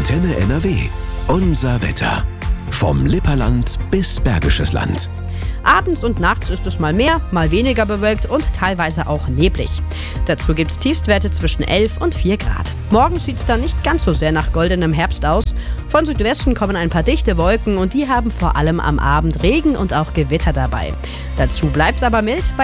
Antenne NRW. Unser Wetter. Vom Lipperland bis Bergisches Land. Abends und nachts ist es mal mehr, mal weniger bewölkt und teilweise auch neblig. Dazu gibt es Tiefstwerte zwischen 11 und 4 Grad. Morgen sieht es dann nicht ganz so sehr nach goldenem Herbst aus. Von Südwesten kommen ein paar dichte Wolken und die haben vor allem am Abend Regen und auch Gewitter dabei. Dazu bleibt es aber mild.